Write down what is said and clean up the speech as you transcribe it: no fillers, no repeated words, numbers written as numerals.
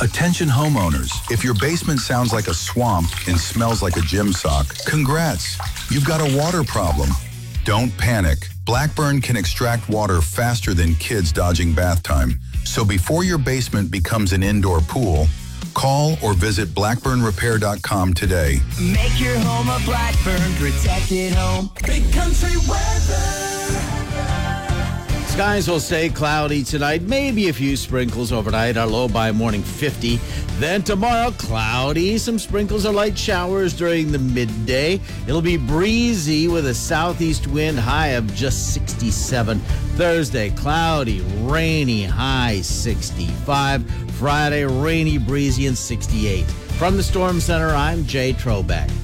Attention homeowners, if your basement sounds like a swamp and smells like a gym sock, congrats, you've got a water problem. Don't panic. Blackburn can extract water faster than kids dodging bath time. So before your basement becomes an indoor pool, call or visit blackburnrepair.com today. Make your home a Blackburn protected home. Big country weather. Skies will stay cloudy tonight, maybe a few sprinkles overnight. Our low by morning 50. Then tomorrow, cloudy, some sprinkles or light showers during the midday. It'll be breezy with a southeast wind, high of just 67. Thursday, cloudy, rainy, high 65. Friday, rainy, breezy, and 68. From the Storm Center, I'm Jay Trobeck.